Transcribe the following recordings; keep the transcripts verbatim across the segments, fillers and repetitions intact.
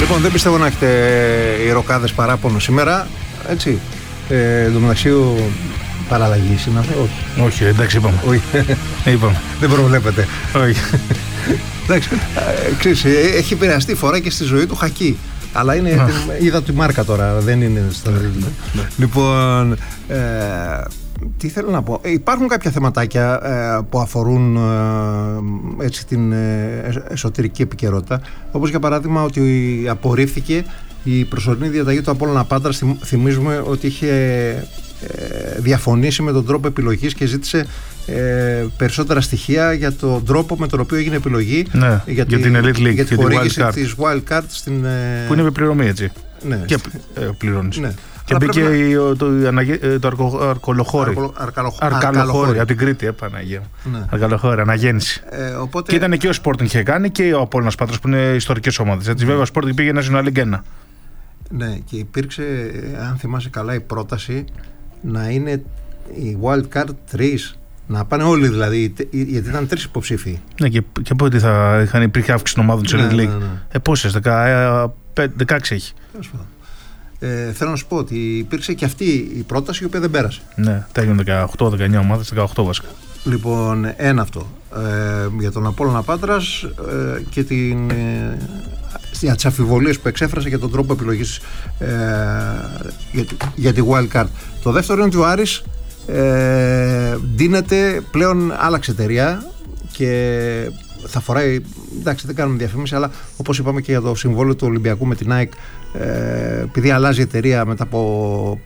Λοιπόν, δεν πιστεύω να έχετε οι ροκάδες παράπονο σήμερα. Έτσι. Ε, εν τω μεταξύ, παραλλαγή είναι αυτό. Όχι. Όχι, εντάξει, είπαμε. Όχι. είπαμε. Δεν προβλέπετε. Όχι. Εντάξει. Ξέρεις, έχει επηρεαστεί φορά και στη ζωή του χακί. Αλλά είναι, είδα τη μάρκα τώρα, δεν είναι στα δέντρα. Λοιπόν, ε, τι θέλω να πω. Υπάρχουν κάποια θεματάκια ε, που αφορούν ε, έτσι, την ε, εσωτερική επικαιρότητα. Όπως για παράδειγμα ότι απορρίφθηκε η προσωρινή διαταγή του Απόλλωνα Πάτρας. Θυμίζουμε ότι είχε ε, διαφωνήσει με τον τρόπο επιλογής και ζήτησε ε, περισσότερα στοιχεία για τον τρόπο με τον οποίο έγινε επιλογή, ναι, για, για τη, την Elite League, για τη χορήγηση της Wild Card στην, ε, που είναι με πληρωμή, έτσι. Ναι, και ε, πληρώνεις. Ναι. Και μπήκε να... το, το, το Αρκολοχώρι. Αρκαλοχώρι, από την Κρήτη, ε, Παναγία. Ναι. Αρκαλοχώρι, αναγέννηση. Ε, οπότε... Και ήταν και ο Sporting είχε κάνει και ο Απόλλωνας Πάτρας που είναι ιστορικές ομάδες. Έτσι, βέβαια, ο Sporting πήγε National League ένα. Ναι, και υπήρξε, αν θυμάσαι καλά, η πρόταση να είναι η Wild Card τρία. Να πάνε όλοι δηλαδή, γιατί ήταν τρεις υποψήφοι. Ναι, και, και από ότι θα είχαν, υπήρχε αύξηση των ομάδων της Elite League. Ναι, ναι, ναι. Ε, πόσες, δεκαέξι έχει. Ε, θέλω να σου πω ότι υπήρξε και αυτή η πρόταση η οποία δεν πέρασε. Ναι, τα έγιναν δεκαοκτώ δεκαεννιά ομάδες, δεκαοκτώ βασικά. Λοιπόν, ένα αυτό. Ε, για τον Απόλλωνα Πάτρας ε, και την, ε, για τις αμφιβολίες που εξέφρασε για τον τρόπο επιλογής ε, για, για τη Wild Card. Το δεύτερο είναι ότι ο Άρης ε, ντύνεται, πλέον άλλαξε εταιρεία και θα φοράει, εντάξει δεν κάνουμε διαφήμιση, αλλά όπως είπαμε και για το συμβόλαιο του Ολυμπιακού με την ΑΕΚ, ε, επειδή αλλάζει η εταιρεία μετά από,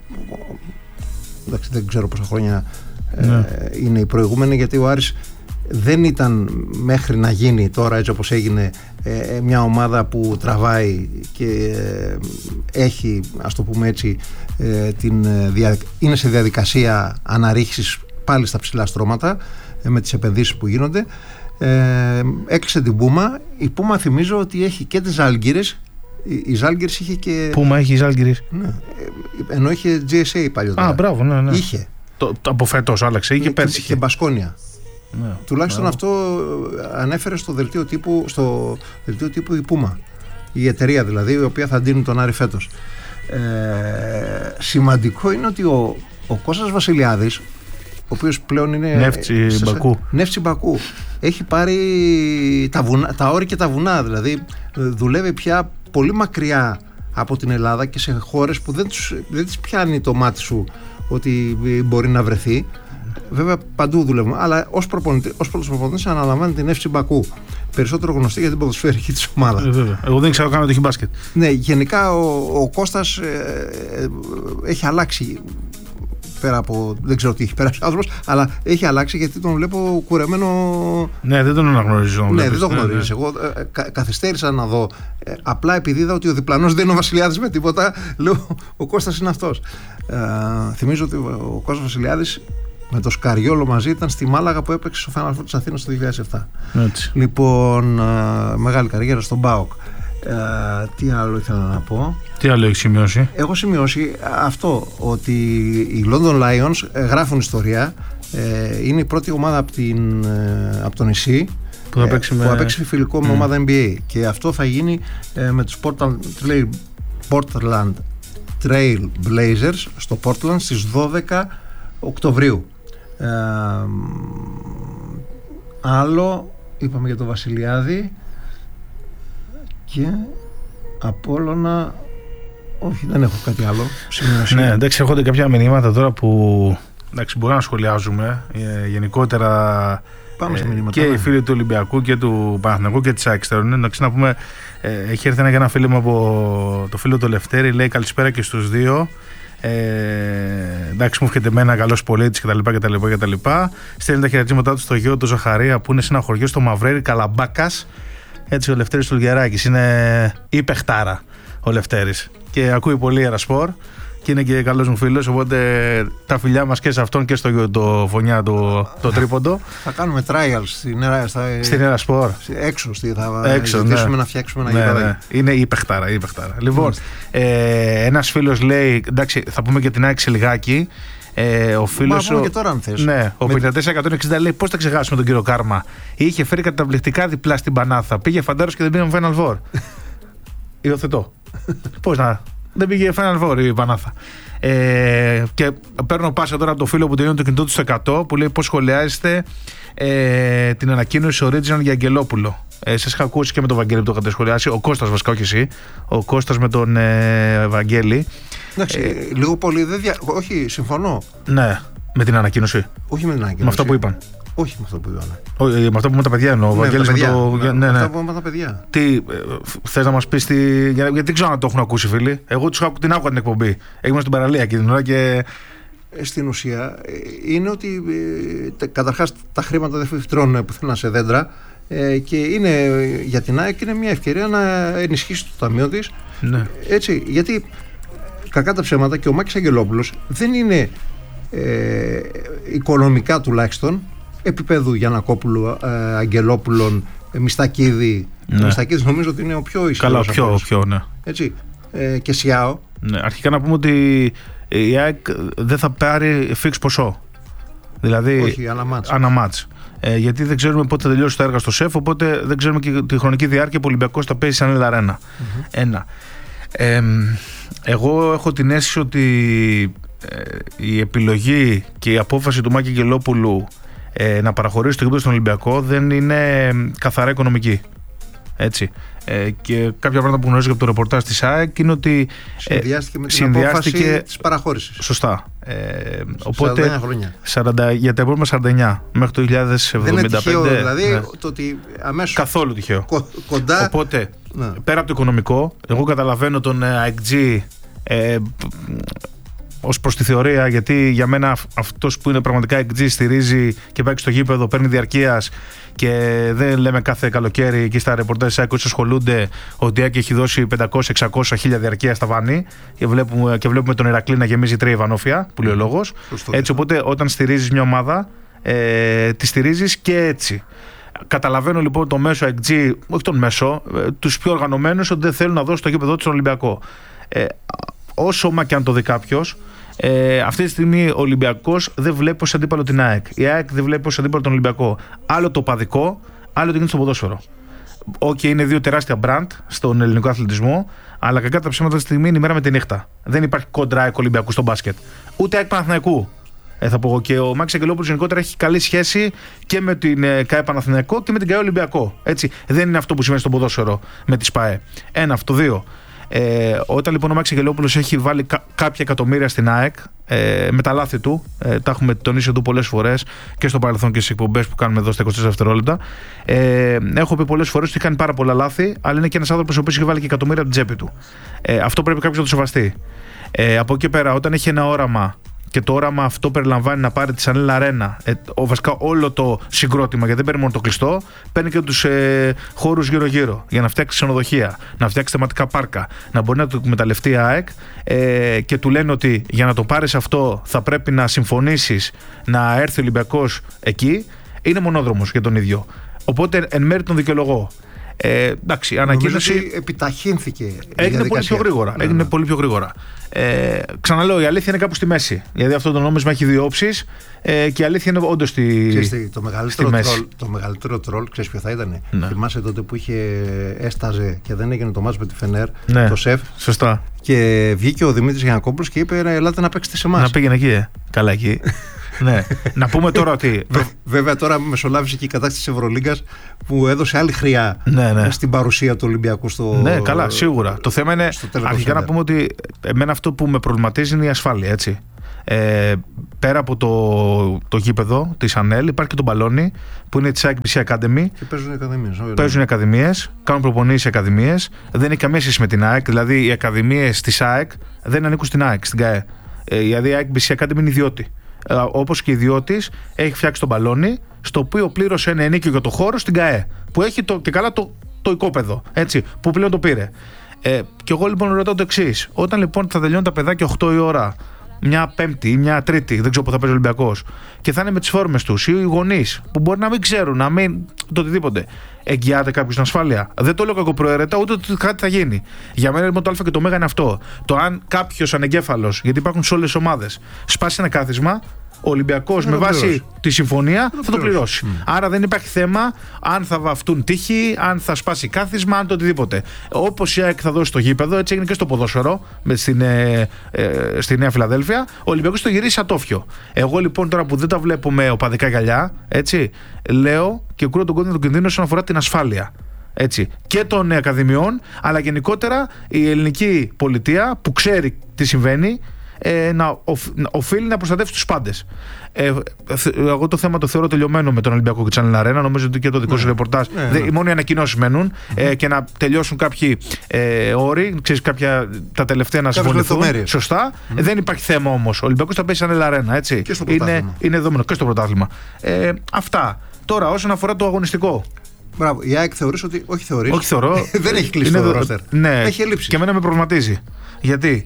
εντάξει δεν ξέρω πόσα χρόνια ε, ναι. είναι η προηγούμενη, γιατί ο Άρης δεν ήταν μέχρι να γίνει τώρα έτσι όπως έγινε ε, μια ομάδα που τραβάει και ε, έχει, ας το πούμε έτσι, ε, την, δια, είναι σε διαδικασία αναρρίχησης πάλι στα ψηλά στρώματα ε, με τις επενδύσεις που γίνονται. Ε, έκλεισε την Πούμα. Η Πούμα θυμίζω ότι έχει και τις Ζάλγκιρες. Η, η Ζάλγκιρες είχε και... Πούμα έχει η Ζάλγκιρες. Ναι, ενώ είχε τζι ες έι παλιότερα. Α, μπράβο, ναι, ναι. Είχε. Το, το, από φέτος άλλαξε ή και, και πέρσι είχε. Και Μπασκόνια. Ναι, τουλάχιστον μπράβο. Αυτό ανέφερε στο δελτίο τύπου, στο δελτίο τύπου η Πούμα. Η εταιρεία δηλαδή, η οποία θα ντύνει τον Άρη φέτος. Ε, σημαντικό είναι ότι ο, ο Κώστας Βασιλιάδης, ο οποίος πλέον είναι Νεύτσι σε, Μπακού. Νεύτσι Μπακού. Έχει πάρει τα, βουνά, τα όρη και τα βουνά. Δηλαδή δουλεύει πια πολύ μακριά από την Ελλάδα και σε χώρες που δεν, τους, δεν τις πιάνει το μάτι σου ότι μπορεί να βρεθεί. Βέβαια παντού δουλεύουμε. Αλλά ως πρώτος προπονητής αναλαμβάνει την Νεύτσι Μπακού. Περισσότερο γνωστή για την ποδοσφαιρική της ομάδα. Ε, βέβαια. Εγώ δεν ξέρω καν ότι έχει μπάσκετ. Ναι, γενικά ο, ο Κώστας ε, ε, έχει αλλάξει. Πέρα από, δεν ξέρω τι έχει περάσει ο άνθρωπος, αλλά έχει αλλάξει γιατί τον βλέπω κουρεμένο. Ναι, δεν τον αναγνωρίζω. Ναι, δεν τον γνωρίζεις. Εγώ ε, κα, καθυστέρησα να δω. Ε, απλά επειδή είδα ότι ο διπλανός δεν είναι ο Βασιλιάδης με τίποτα, λέω ο Κώστας είναι αυτός. Ε, θυμίζω ότι ο Κώστας Βασιλιάδης με το Σκαριόλο μαζί ήταν στη Μάλαγα που έπαιξε στο Final Four της Αθήνας το δύο χιλιάδες επτά. Έτσι. Λοιπόν, ε, μεγάλη καριέρα στον ΠΑΟΚ. Ε, τι άλλο ήθελα να πω. Τι άλλο έχει σημειώσει? Έχω σημειώσει αυτό, ότι οι London Lions ε, γράφουν ιστορία. ε, Είναι η πρώτη ομάδα από, την, ε, από το νησί που θα παίξει, ε, με... που θα παίξει φιλικό mm. με ομάδα N B A. Και αυτό θα γίνει ε, με τους Portland Trail, Portland Trail Blazers στο Portland στις δώδεκα Οκτωβρίου. ε, Άλλο είπαμε για τον Βασιλιάδη. Και Απόλλωνα, όχι, δεν έχω κάτι άλλο. Ναι, εντάξει, έρχονται κάποια μηνύματα τώρα που εντάξει, μπορεί να σχολιάζουμε ε, γενικότερα. Πάμε σε μηνύματα. Και οι φίλοι του Ολυμπιακού και του Παναθηναϊκού και της ΑΕΚ. Εντάξει, να πούμε, ε, έχει έρθει ένα, ένα φίλο μου από το φίλο του Λευτέρη, λέει καλησπέρα και στους δύο. Ε, εντάξει, μου έρχεται εμένα καλός πολίτης κτλ. κτλ, κτλ. Στέλνει τα χαιρετήματά του στο γιο του Ζαχαρία που είναι σε ένα χωριό στο Μαυρέρι Καλαμπάκας. Έτσι ο Λευτέρης Τουλγεράκης είναι η παιχτάρα ο Λευτέρης και ακούει πολύ Ερασπορ και είναι και καλός μου φίλος, οπότε τα φιλιά μας και σε αυτόν και στο γιο το φωνιά το, το τρίποντο. Θα κάνουμε trials στην, στην Ερασπορ έξω, στη, θα έξω, ζητήσουμε ναι. να φτιάξουμε ένα ναι, γηπεδάκι. Ναι. Είναι η παιχτάρα, η παιχτάρα. Λοιπόν, ε, ένας φίλος λέει, εντάξει θα πούμε και την ΑΕΚ σε λιγάκι. Ε, ο φίλος ο, και τώρα, αν θες. Ναι, ο πενήντα τέσσερα εκατόν εξήντα λέει πώς θα ξεχάσουμε τον κύριο Κάρμα. Είχε φέρει καταπληκτικά διπλά στην Πανάθα. Πήγε φαντάρος και δεν πήγαμε Final Four. Υιοθετώ. Πώς να. Δεν πήγε Final Four η Πανάθα. Ε, και παίρνω πάσα τώρα από το φίλο που τελειώνει το κινητό του στο εκατό που λέει πώς σχολιάζετε ε, την ανακοίνωση Original για Αγγελόπουλο. Ε, σας είχα ακούσει και με τον Βαγγέλη που το είχατε σχολιάσει. Ο Κώστας βασικά, όχι εσύ. Ο Κώστας με τον ε, Βαγγέλη. Εντάξει, ε, λίγο πολύ δεν δια... Όχι, συμφωνώ. Ναι, με την ανακοίνωση. Όχι με την ανακοίνωση. Με αυτό που είπαν. Όχι με αυτό που είπαν. Όχι, με αυτό που είπαν τα παιδιά εννοώ. Ναι, Βαγγέλης με το. Ναι, ναι, ναι. Αυτό που είπαν τα παιδιά. Τι, θες να μας πεις τι. Γιατί δεν ξέρω αν το έχουν ακούσει, φίλοι. Εγώ τους την άκουγα την εκπομπή. Έγινα στην παραλία εκείνη την ώρα και. Στην ουσία είναι ότι ε, καταρχάς τα χρήματα δεν φυτρώνουν πουθενά σε δέντρα ε, και είναι για την ΑΕΚ είναι μια ευκαιρία να ενισχύσει το ταμείο της. Ναι. Έτσι, γιατί κακά τα ψέματα και ο Μάκης Αγγελόπουλος δεν είναι ε, οικονομικά τουλάχιστον επίπεδου Γιαννακόπουλου, ε, Αγγελόπουλων, ε, Μιστακίδη. Ναι. Ο Μιστακίδης νομίζω ότι είναι ο πιο ισχυρός. Καλά, πιο, πιο, ναι. Έτσι, ε, και Σιάο. Ναι, αρχικά να πούμε ότι η ΑΕΚ δεν θα πάρει φίξ ποσό. Δηλαδή, όχι, αναμάτς. αναμάτς. Ε, γιατί δεν ξέρουμε πότε θα τελειώσει το έργο στο ΣΕΦ, οπότε δεν ξέρουμε και τη χρονική διάρκεια που ο Ολυμπιακός θα παίζει σαν L Arena. Mm-hmm. Ένα. Ε, εγώ έχω την αίσθηση ότι ε, η επιλογή και η απόφαση του Μάκη Αγγελόπουλου ε, να παραχωρήσει το γήπεδο στον Ολυμπιακό δεν είναι καθαρά οικονομική. Έτσι. Ε, και κάποια πράγματα που γνωρίζω από το ρεπορτάζ της ΑΕΚ είναι ότι συνδυάστηκε με την συνδυάστηκε... απόφαση της παραχώρησης. Σωστά. Ε, οπότε, σαράντα εννιά χρόνια. σαράντα, για τα επόμενα σαράντα εννιά μέχρι το δύο χιλιάδες εβδομήντα πέντε. Δεν είναι τυχαίο δηλαδή ναι. Το ότι αμέσως καθόλου τυχαίο. Κο, κοντά. Οπότε ναι. Πέρα από το οικονομικό, εγώ καταλαβαίνω τον ΑΕΚΤΖΙ ε, ως προς τη θεωρία, γιατί για μένα αυτός που είναι πραγματικά ΑΕΚΤΖΙ στηρίζει και πάει στο γήπεδο, παίρνει διαρκείας και δεν λέμε κάθε καλοκαίρι εκεί στα ρεπορτάζ της ΑΕΚ όσοι ασχολούνται ότι η ΑΕΚ έχει δώσει πεντακόσια εξακόσια χίλια διαρκεία στα Βάνη και βλέπουμε, και βλέπουμε τον Ηρακλή να γεμίζει τρία Ιβανόφια, που λέει ο λόγος. Έτσι, οπότε όταν στηρίζεις μια ομάδα, ε, τη στηρίζεις και έτσι. Καταλαβαίνω λοιπόν το μέσο ΑΕΚΤΖΙ, όχι τον μέσο, ε, τους πιο οργανωμένους ότι δεν θέλουν να δώσουν το γήπεδο του στον Ολυμπιακό. Ε, όσο μα και αν το δει κάποιος, Ε, αυτή τη στιγμή ο Ολυμπιακός δεν βλέπει ως αντίπαλο την ΑΕΚ. Η ΑΕΚ δεν βλέπει ως αντίπαλο τον Ολυμπιακό. Άλλο το παδικό, άλλο το γίνεται στο ποδόσφαιρο. Οκ, okay, είναι δύο τεράστια μπραντ στον ελληνικό αθλητισμό, αλλά κακά τα ψέματα αυτή τη στιγμή είναι η μέρα με τη νύχτα. Δεν υπάρχει κόντρα ΑΕΚ Ολυμπιακού στο μπάσκετ. Ούτε ΑΕΚ Παναθηναϊκού. Ε, θα πω εγώ. Και ο Μάκης Αγγελόπουλος γενικότερα έχει καλή σχέση και με την ε, ΚΑΕ Παναθηναϊκό και με την ΚΑΕ Ολυμπιακό. Έτσι. Δεν είναι αυτό που σημαίνει στο ποδόσφαιρο με τη ΣΠΑΕ. Ένα, αυτό. Δύο. Ε, όταν λοιπόν ο Μάκης Αγγελόπουλος έχει βάλει κα- κάποια εκατομμύρια στην ΑΕΚ ε, με τα λάθη του, ε, τα έχουμε τονίσει εδώ πολλές φορές και στο παρελθόν και στις εκπομπές που κάνουμε εδώ στα είκοσι τέσσερα δευτερόλεπτα. Ε, έχω πει πολλές φορές ότι έχει κάνει πάρα πολλά λάθη, αλλά είναι και ένας άνθρωπος ο οποίος έχει βάλει και εκατομμύρια από την τσέπη του. Ε, αυτό πρέπει κάποιος να το σεβαστεί. Ε, από εκεί πέρα, όταν έχει ένα όραμα και το όραμα αυτό περιλαμβάνει να πάρει τη Σαν L Arena, ε, ο, βασικά όλο το συγκρότημα, γιατί δεν παίρνει μόνο το κλειστό, παίρνει και τους ε, χώρους γύρω-γύρω για να φτιάξει ξενοδοχεία, να φτιάξει θεματικά πάρκα, να μπορεί να το εκμεταλλευτεί η ΑΕΚ ε, και του λένε ότι για να το πάρεις αυτό θα πρέπει να συμφωνήσεις να έρθει ο Ολυμπιακός εκεί, είναι μονόδρομος για τον ίδιο. Οπότε εν μέρει τον δικαιολογώ. Ε, εντάξει, ανακοίνωση. Επιταχύνθηκε. Έγινε πολύ πιο γρήγορα. Ναι, έγινε ναι. πολύ πιο γρήγορα. Ε, ξαναλέω, η αλήθεια είναι κάπου στη μέση. Δηλαδή αυτό το νόμισμα έχει δύο όψεις ε, και η αλήθεια είναι όντως στη, ξέρεις, το μεγαλύτερο στη μέση. Τρόλ, το μεγαλύτερο τρόλ, ξέρεις ποιο θα ήταν. Ναι. Θυμάσαι τότε που είχε έσταζε και δεν έγινε το μάτς με τη Φενέρ, ναι, το ΣΕΦ. Σωστά. Και βγήκε ο Δημήτρης Γιαννακόπουλος και είπε: ελάτε να παίξετε σε εμάς. Να πήγαινε εκεί, ε. Καλά εκεί. Ναι. Να πούμε τώρα ότι. Βέβαια, τώρα μεσολάβησε και η κατάσταση της Ευρωλίγκας που έδωσε άλλη χρειά ναι, ναι. στην παρουσία του Ολυμπιακού στο. Ναι, καλά, σίγουρα. Το θέμα είναι. Αρχικά να πούμε ότι εμένα αυτό που με προβληματίζει είναι η ασφάλεια, έτσι. Ε, πέρα από το, το γήπεδο της ΑΝΕΛ υπάρχει και το μπαλόνι που είναι της ΑΕΚ μπι σι Academy. Και παίζουν οι ακαδημίες. Παίζουν οι ακαδημίες, κάνουν προπονήσεις οι ακαδημίες. Δεν έχει καμία σχέση με την ΑΕΚ. Δηλαδή οι ακαδημίες της ΑΕΚ δεν ανήκουν στην ΑΕΚ, στην ΚΑΕ. Ε, δηλαδή η ΑΕΚ μπι σι Academy είναι ιδιώτη. Ε, όπως και ιδιώτης έχει φτιάξει το μπαλόνι, στο οποίο πλήρωσε ένα ενίκιο για το χώρο στην ΚΑΕ. Που έχει το, και καλά το, το οικόπεδο. Έτσι, που πλέον το πήρε. Ε, και εγώ λοιπόν ρωτάω το εξής. Όταν λοιπόν θα τελειώνουν τα παιδάκια οκτώ η ώρα, μια Πέμπτη ή μια Τρίτη, δεν ξέρω πού θα παίζει ο Ολυμπιακός, και θα είναι με τις φόρμες τους ή οι γονείς που μπορεί να μην ξέρουν, να μην το οτιδήποτε, εγγυάται κάποιος την ασφάλεια? Δεν το λέω κακοπροαίρετα, ούτε ότι κάτι θα γίνει. Για μένα λοιπόν το Α και το Μέγα είναι αυτό. Το αν κάποιος ανεγκέφαλος, γιατί υπάρχουν σε όλες τις ομάδες, σπάσει ένα κάθισμα, ο Ολυμπιακός με βάση πληρώσει. τη συμφωνία θα, θα το πληρώσει. Mm. Άρα δεν υπάρχει θέμα αν θα βαφτούν τείχη, αν θα σπάσει κάθισμα, αν το οτιδήποτε. Όπως η ΑΕΚ θα δώσει στο γήπεδο, έτσι έγινε και στο ποδόσφαιρο με στην, ε, ε, στη Νέα Φιλαδέλφια, ο Ολυμπιακός το γυρίσει ατόφιο. Εγώ λοιπόν τώρα που δεν τα βλέπω με οπαδικά γυαλιά, έτσι, λέω και κούρω τον κόδωνα του κινδύνου όσον αφορά την ασφάλεια. Έτσι, και των ακαδημιών, αλλά γενικότερα η ελληνική πολιτεία που ξέρει τι συμβαίνει, ε, να οφ, οφείλει να προστατεύσει τους πάντες. Ε, εγώ το θέμα το θεωρώ τελειωμένο με τον Ολυμπιακό και Channel Arena. Νομίζω ότι και το δικό σου ναι. ρεπορτάζ. Ναι, ναι. Μόνο οι ανακοινώσεις μένουν mm-hmm. ε, και να τελειώσουν κάποιοι ε, όροι, ξέρεις, κάποια τα τελευταία να συμφωνηθούν. Σωστά. Mm-hmm. Ε, δεν υπάρχει θέμα όμως. Ο Ολυμπιακός θα παίζει Channel Arena. Έτσι. Και στο είναι, είναι δεδομένο και στο πρωτάθλημα. Ε, αυτά. Τώρα, όσον αφορά το αγωνιστικό. Μπράβο. Η ΑΕΚ θεωρείς ότι. Όχι θεωρείς. Όχι θεωρώ. δεν έχει κλείσει το ρόστερ. Ναι. Έχει ελλείψεις. Και εμένα με προβληματίζει. Γιατί.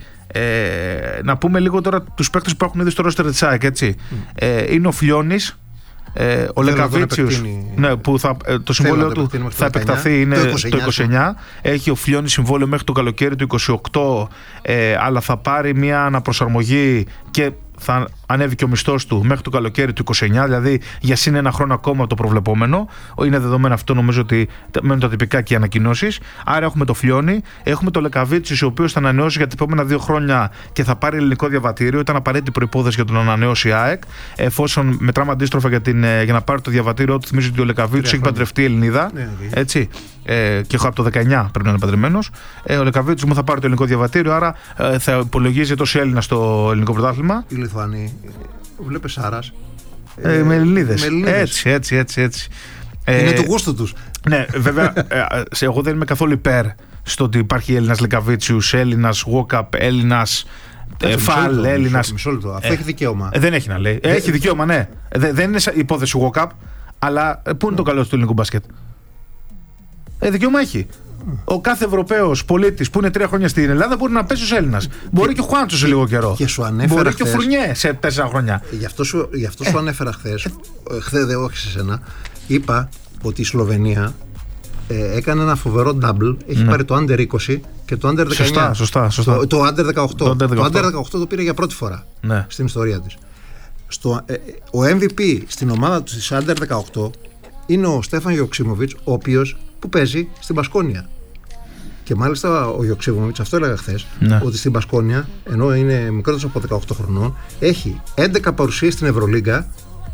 Ε, να πούμε λίγο τώρα τους παίκτες που έχουν ήδη στο ρόστερ της ΑΕΚ, έτσι. Mm. Ε, είναι ο Φλιώνης, ε, ο Λεκαβίτσιους, ναι, που θα, ε, το συμβόλαιο του θα επεκταθεί, είναι το είκοσι εννιά, το είκοσι εννιά. Έχει ο Φλιώνης συμβόλαιο μέχρι το καλοκαίρι του είκοσι οκτώ, ε, αλλά θα πάρει μια αναπροσαρμογή και θα ανέβει και ο μισθός του μέχρι το καλοκαίρι του είκοσι εννιά, δηλαδή για συν ένα χρόνο ακόμα το προβλεπόμενο. Είναι δεδομένο αυτό, νομίζω ότι μένουν τα τυπικά και οι ανακοινώσεις. Άρα έχουμε το Φλιώνη, έχουμε το Λεκαβίτσιος, ο οποίος θα ανανεώσει για τα επόμενα δύο χρόνια και θα πάρει ελληνικό διαβατήριο. Ήταν απαραίτητη προϋπόθεση για τον ανανεώσει η ΑΕΚ. Εφόσον μετράμε αντίστροφα για, την, για να πάρει το διαβατήριο του, θυμίζω ότι ο Λεκαβίτσιος έχει παντρευτεί Ελληνίδα. Ναι, okay. Έτσι. Ε, και έχω από το δεκαεννιά πρέπει να είναι παντρεμένος. Ε, ο Λεκαβίτσιος μου θα πάρει το ελληνικό διαβατήριο, άρα ε, θα υπολογίζεται ως Έλληνα στο ελληνικό πρωτάθλημα. Οι Λιθουανοί, βλέπεις Σάρας. Ε, ε, με Ελληνίδες. Έτσι, έτσι, έτσι. έτσι. Είναι ε, το γούστο τους. Ναι, βέβαια, ε, εγώ δεν είμαι καθόλου υπέρ στο ότι υπάρχει Έλληνας Λεκαβίτσιους, Έλληνας Γουόκαπ, Έλληνας Φαλ, Έλληνας. Μισό λεπτό. Αυτό έχει δικαίωμα. Δεν έχει να λέει. Έχει δικαίωμα, ναι. Δεν είναι υπόθεση Γουόκαπ, αλλά πού είναι το καλό του ελληνικού μπάσκετ. Ε, δικαίωμα έχει. Ο κάθε Ευρωπαίος πολίτης που είναι τρία χρόνια στην Ελλάδα μπορεί να παίζει ως Έλληνας. Μπορεί και ο Χουάντσο σε λίγο καιρό. Και σου ανέφερα μπορεί χθες, και ο Φουρνιέ σε τέσσερα χρόνια. Γι' αυτό σου, γι αυτό σου ανέφερα χθες, χθες δεν όχι σε σένα, είπα ότι η Σλοβενία ε, έκανε ένα φοβερό double. Έχει ναι. πάρει το Under είκοσι και το Under δεκαεννιά. Σωστά, σωστά, σωστά. Το, το Under δεκαοκτώ. Το Under δεκαοκτώ. Το Under δεκαοκτώ το πήρε για πρώτη φορά ναι. στην ιστορία της. Στο, ε, ο εμ βι πι στην ομάδα του της Under δεκαοκτώ είναι ο Στέφαν Γιοξίμοβιτς, ο οποίος που παίζει στην Μπασκόνια. Και μάλιστα ο Γιοξίμοβιτς, αυτό έλεγα χθες, ναι. ότι στην Μπασκόνια, ενώ είναι μικρότερος από δεκαοκτώ χρονών, έχει έντεκα παρουσίες στην Ευρωλίγκα.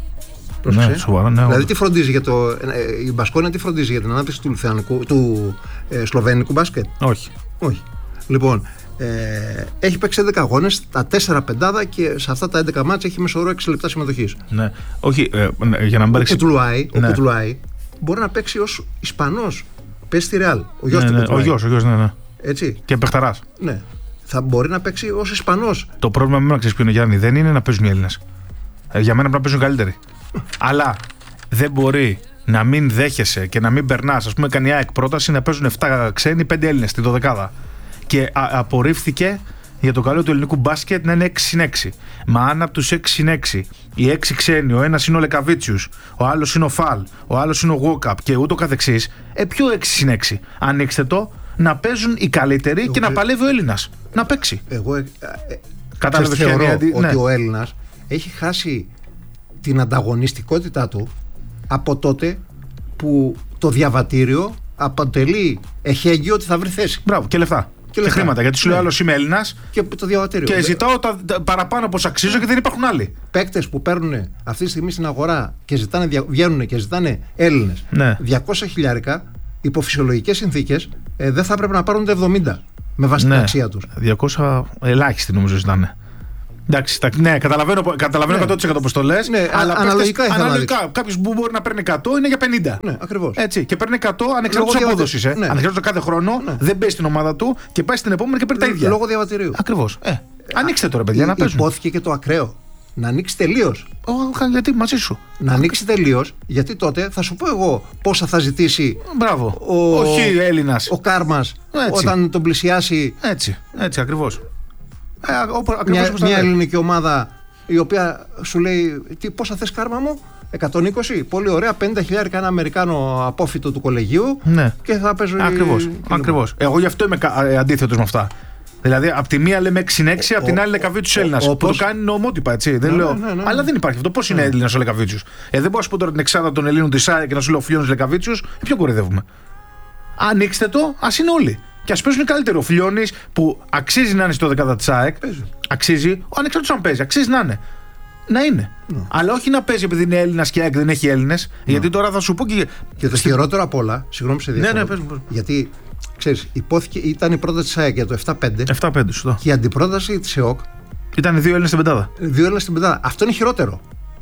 Ναι, σοβαρά, ναι, δηλαδή τι φροντίζει για το, η Μπασκόνια τι φροντίζει για την ανάπτυξη του, του ε, σλοβενικού μπάσκετ. Όχι. Όχι. Λοιπόν, ε, έχει παίξει έντεκα αγώνες, τα τέσσερα πεντάδα και σε αυτά τα έντεκα μάτς έχει μεσόωρο έξι λεπτά συμμετοχής. Ναι. Όχι, ε, για να μην ο Κουτουλουάι, ναι. ο Κουτουλουάι μπορεί να παίξει ως Ισπανός. Παίζει στη Ρεάλ. Ο γιος ναι, του ναι, ο γιος, ο γιος, ναι, ναι. Έτσι. Και παιχταράς. Ναι. Θα μπορεί να παίξει ως Ισπανός. Το πρόβλημα με να ξέρεις ποιο είναι, Γιάννη, δεν είναι να παίζουν οι Έλληνες. Ε, για μένα πρέπει να παίζουν καλύτεροι. Αλλά δεν μπορεί να μην δέχεσαι και να μην περνάς. Ας πούμε, κάνει η ΑΕΚ πρόταση να παίζουν επτά ξένοι, πέντε Έλληνες στη δωδεκάδα. Και α, απορρίφθηκε για το καλό του ελληνικού μπάσκετ να είναι έξι συν έξι. Μα αν από τους έξι συν έξι οι έξι ξένοι, ο ένας είναι ο Λεκαβίτσιους, ο άλλος είναι ο Φαλ, ο άλλος είναι ο Γουόκαπ και ούτω καθεξής, ε, ποιο έξι συν έξι. Ανοίξτε το να παίζουν οι καλύτεροι εγώ και να παλεύει ο Έλληνας. Να παίξει. Εγώ ε, ε, κατάλαβες θεωρώ ότι ναι. ο Έλληνας έχει χάσει την ανταγωνιστικότητά του από τότε που το διαβατήριο αποτελεί εχέγγυο ότι θα βρει θέση. Μπράβο, και λεφτά. Και, και χρήματα. Γιατί σου λέει άλλο είμαι Έλληνας και το διαβατήριο. Και ζητάω τα, τα παραπάνω από όσα αξίζω και δεν υπάρχουν άλλοι. Παίκτες που παίρνουν αυτή τη στιγμή στην αγορά και ζητάνε, βγαίνουν και ζητάνε Έλληνες ναι. διακόσια χιλιάρικα υπό φυσιολογικές συνθήκες ε, δεν θα έπρεπε να πάρουν τα εβδομήντα με βάση ναι. την αξία τους. διακόσια ελάχιστοι νομίζω ζητάνε. Εντάξει, τα, ναι, καταλαβαίνω, καταλαβαίνω ναι. εκατό τοις εκατό πως το λες, ναι, αλλά αναλογικά, αναλογικά κάποιος που μπορεί να παίρνει εκατό είναι για πενήντα. Ναι, ακριβώς. Έτσι, και παίρνει εκατό ανεξάρτητος απόδοσης. Ε. Ναι. Ανεξάρτητος κάθε χρόνο, ναι. δεν παίζει στην ομάδα του και πάει στην επόμενη και παίρνει τα ίδια. Λόγω διαβατηρίου. Ακριβώς. Ε, ανοίξτε τώρα, παιδιά, να παίζουν. Υπόθηκε και το ακραίο. Να ανοίξει τελείως. Γιατί μαζί σου. Να ανοίξει τελείως, γιατί τότε θα σου πω εγώ πόσα θα ζητήσει Μπράβο. ο, Όχι Έλληνας. ο Κάρμας όταν τον πλησιάσει. Έτσι, έτσι ακριβώς. Ε, όπως, μια μια ελληνική ομάδα η οποία σου λέει τι, πόσα θες Κάρμα μου, εκατόν είκοσι, πολύ ωραία, πενήντα χιλιάρικα ένα Αμερικάνο απόφοιτο του κολεγίου ναι. και θα παίζω. Ακριβώς, ακριβώς. Εγώ γι' αυτό είμαι αντίθετος με αυτά. Δηλαδή, από τη μία λέμε έξι έξι, από την άλλη Λεκαβίτσιους Έλληνας. Που το κάνει νομότυπα, έτσι. Δεν ναι, λέω. Ναι, ναι, ναι. Αλλά δεν υπάρχει αυτό. Πώς είναι ναι. Έλληνας ο Λεκαβίτσιους? Ε, δεν μπορώ να σου πω τώρα την εξάδα των Ελλήνων τη ΣΑΕ και να σου λέω Φιλιώνης Λεκαβίτσιους. Ποιο κορυδεύουμε? Ανοίξτε το, ας είναι όλοι. Και ας παίζουν καλύτερο. Ο Φιλιώνης που αξίζει να είναι στο δεκάδα της ΑΕΚ. Αξίζει, ο ανεξάρτητος αν παίζει, αξίζει να είναι. Να είναι. Ναι. Αλλά όχι να παίζει επειδή είναι Έλληνας και η ΑΕΚ δεν έχει Έλληνες. Ναι. Γιατί τώρα θα σου πω και. Και το χειρότερο απ' όλα, συγγνώμη σε διακόπτω. Ναι, ναι, πες, πες. Γιατί ξέρεις, υπόθηκε, ήταν η πρόταση της ΑΕΚ για το επτά πέντε. επτά πέντε, σωστό. Και η αντιπρόταση της ΕΟΚ ήταν δύο Έλληνες στην πεντάδα. Δύο Έλληνες στην πεντάδα. Αυτό είναι χειρότερο.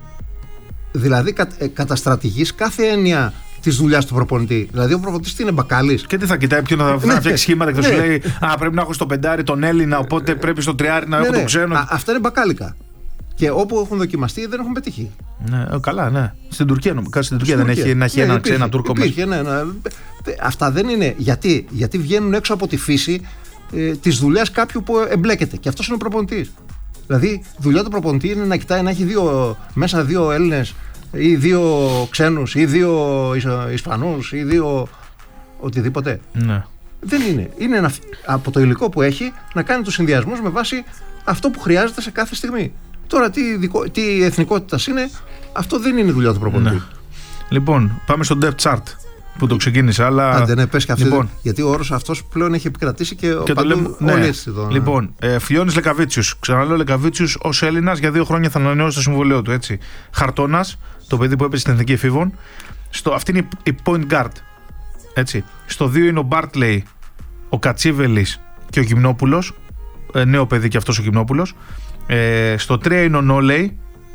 Δηλαδή κα, ε, καταστρατηγείς κάθε έννοια της δουλειάς του προπονητή. Δηλαδή ο προπονητής τι είναι, μπακάλης? Και τι θα κοιτάει, ποιον θα, θα φτιάξει σχήματα και θα σου λέει α, πρέπει να έχω στο πεντάρι τον Έλληνα, οπότε πρέπει στο τριάρι να ναι, έχω ναι. τον ξένο. Α, αυτά είναι μπακάλικα. Και όπου έχουν δοκιμαστεί δεν έχουν πετύχει. Ναι, καλά, ναι. Στην Τουρκία, νομίζω. Στην Τουρκία δεν Τουρκία. έχει, να έχει ναι, ένα ξένα Τούρκο μέσα. Ναι, ναι. Αυτά δεν είναι. Γιατί, Γιατί βγαίνουν έξω από τη φύση ε, της δουλειάς κάποιου που εμπλέκεται. Και αυτός είναι ο προπονητής. Δηλαδή, δουλειά του προπονητή είναι να κοιτάει να έχει δύο, μέσα δύο Έλληνες ή δύο ξένους ή δύο Ισπανούς ή δύο οτιδήποτε. Ναι. Δεν είναι. Είναι ένα, από το υλικό που έχει να κάνει τους συνδυασμούς με βάση αυτό που χρειάζεται σε κάθε στιγμή. Τώρα τι, δικο, τι εθνικότητας είναι, αυτό δεν είναι η δουλειά του προπονητή. Ναι. Λοιπόν, πάμε στο depth chart που το ξεκίνησα. Αλλά... Άντε, ναι, πες και αυτή, λοιπόν, γιατί ο όρος αυτός πλέον έχει επικρατήσει και, και παντού, το λέμε, ναι. όλοι έτσι το... Λοιπόν, ε, Φιλιώνης Λεκαβίτσιους. Ξαναλέω, Λεκαβίτσιους ως Έλληνας για δύο χρόνια θα ανανεώσει το συμβολέο του. Έτσι. Χαρτώνας, το παιδί που έπαιζε στην Εθνική Εφήβων. Στο, αυτή είναι η point guard. Έτσι. Στο δύο είναι ο Μπάρτλεϊ, ο Κατσίβελης και ο Γυμνόπουλος. Ε, νέο παιδί και αυτός ο Γυμνόπουλος. Ε, στο τρία είναι ο Νόλεϊ,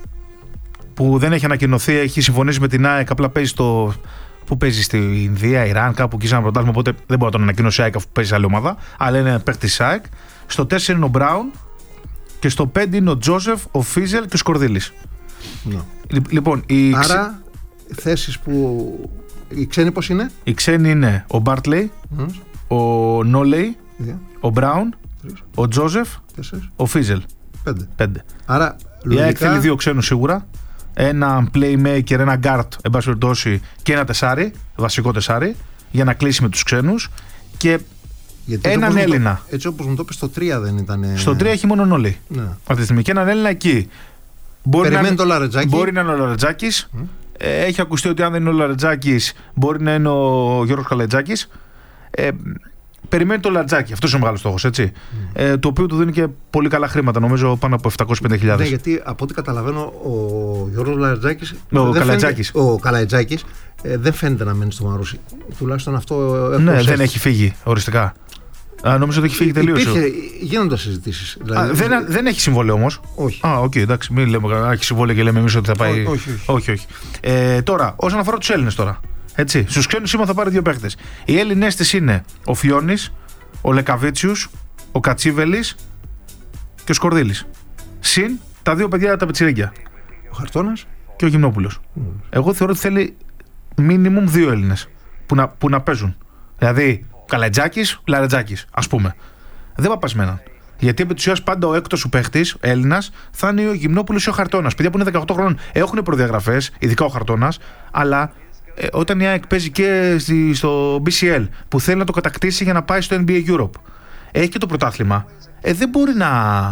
που δεν έχει ανακοινωθεί, έχει συμφωνήσει με την ΑΕΚ, απλά παίζει στο. Που παίζει στην Ινδία, Ιράν, κάπου εκεί σε ένα πρωτάθλημα, οπότε δεν μπορεί να τον ανακοινώσει η ΑΕΚ αφού παίζει σε άλλη ομάδα, αλλά είναι παίκτη της ΑΕΚ. Στο τέσσερα είναι ο Μπράουν και στο πέντε είναι ο Τζόσεφ, ο Φίζελ και ο Σκορδίλης. No. Λοιπόν, οι Άρα, ξε... θέσεις που. Οι ξένοι πώς είναι? Οι ξένοι είναι ο Μπάρτλεϊ, mm. ο Νόλεϊ, yeah. ο Μπράουν, yeah. ο Τζόσεφ, yeah. ο Φίζελ. Πέντε. Πέντε. Άρα, η ΑΕΚ θέλει δύο ξένους σίγουρα. Ένα playmaker, ένα guard, εν πάση περιπτώσει, και ένα τεσάρι, βασικό τεσάρι, για να κλείσει με τους ξένους. Και γιατί έναν Έλληνα. Το, έτσι όπως μου το είπε, στο τρία δεν ήταν. Στο τρία έχει μόνο Νόλεϊ. Ναι. Αυτή τη στιγμή. Και έναν Έλληνα εκεί. Μπορεί Περιμένει να, το Λαρετζάκη. Μπορεί να είναι ο Λαρετζάκης. Mm. Ε, έχει ακουστεί ότι αν δεν είναι ο Λαρετζάκης, μπορεί να είναι ο Γιώργος Καλετζάκης. Ε, Περιμένει το Λαρετζάκη. Αυτό είναι ο μεγάλος στόχος, έτσι. Mm. Ε, το οποίο του δίνει και πολύ καλά χρήματα, νομίζω πάνω από επτακόσιες πενήντα χιλιάδες. Ναι, γιατί από ό,τι καταλαβαίνω, ο Γιώργος Λαρετζάκης. Ο Καλετζάκης. Ο Καλετζάκης ε, δεν φαίνεται να μένει στο Μαρούσι. Τουλάχιστον αυτό. Ναι, δεν έχει, έχει φύγει οριστικά. Α, νομίζω ότι έχει φύγει τελείως. Γίνονται συζητήσεις. Δηλαδή, Α, δεν, δεν έχει συμβόλαιο όμως. Όχι. Α, οκ, okay, εντάξει, μην λέμε έχει συμβόλαιο και λέμε εμείς ότι θα πάει. Ό, όχι, όχι. όχι, όχι. Ε, τώρα, όσον αφορά τους Έλληνες τώρα. Έτσι, στους ξένους σήμερα θα πάρει δύο παίχτες. Οι Έλληνες της είναι ο Φιλιώνης, ο Λεκαβίτσιους, ο Κατσίβελης και ο Σκορδίλης. Συν τα δύο παιδιά τα πετσιρίκια. Ο Χαρτώνας και ο Γυμνόπουλος. Mm. Εγώ θεωρώ ότι θέλει minimum δύο Έλληνες που να, που να παίζουν. Δηλαδή, Καλετζάκης, Λαρετζάκης, ας πούμε. Δεν θα πας με έναν. Γιατί επί της ουσίας πάντα ο έκτος σου παίχτης, Έλληνας, θα είναι ο Γυμνόπουλος ή ο Χαρτώνας. Παιδιά που είναι δεκαοκτώ χρόνων έχουν προδιαγραφές, ειδικά ο Χαρτώνας, αλλά ε, όταν η ΑΕΚ παίζει και στη, στο μπι σι ελ που θέλει να το κατακτήσει για να πάει στο εν μπι έι Europe, έχει και το πρωτάθλημα, ε, δεν μπορεί να,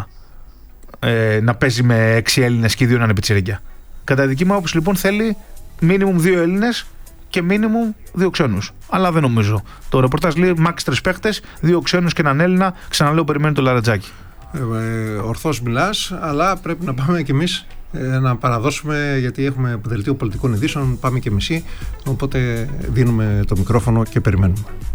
ε, να παίζει με έξι Έλληνες και δύο να είναι πιτσιρίκια. Κατά δική μου άποψη, λοιπόν, θέλει minimum δύο Έλληνες και minimum δύο ξένους. Αλλά δεν νομίζω. Το ρεπορτάζ λέει max τρεις παίχτες, δύο ξένους και έναν Έλληνα. Ξαναλέω, περιμένει το Λαρετζάκη. Ε, ε, ορθώς μιλάς, αλλά πρέπει να πάμε κι εμείς ε, να παραδώσουμε, γιατί έχουμε δελτίο πολιτικών ειδήσεων. Πάμε και μισή. Οπότε δίνουμε το μικρόφωνο και περιμένουμε.